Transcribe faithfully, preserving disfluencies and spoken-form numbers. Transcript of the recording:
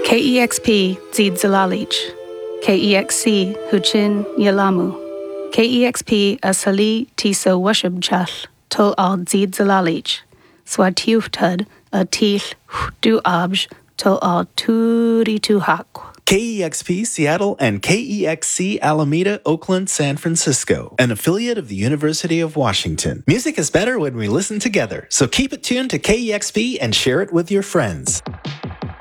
K E X P Zid Zalalich, K E X C Huchin Yalamu, K E X P Asali Tiso Washubchal, Tul Al Zid Zalalich, Swatiuftud a Til Du Abj, Tul Al Turi Tuhak. K E X P Seattle and K E X C Alameda, Oakland, San Francisco, an affiliate of the University of Washington. Music is better when we listen together, so keep it tuned to K E X P and share it with your friends.